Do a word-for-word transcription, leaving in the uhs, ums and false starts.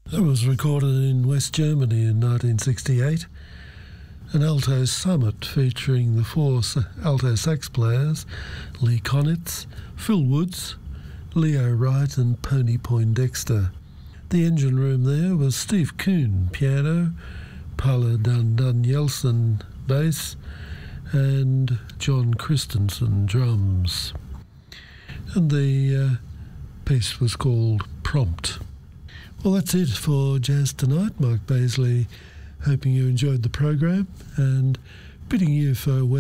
That was recorded in West Germany in nineteen sixty-eight. An alto summit featuring the four alto sax players, Lee Konitz, Phil Woods, Leo Wright and Pony Poindexter. The engine room there was Steve Kuhn, piano, Paula Danielson, bass, and John Christensen, drums. And the uh, piece was called Prompt. Well, that's it for Jazz Tonight. Mark Baisley, hoping you enjoyed the program and bidding you farewell.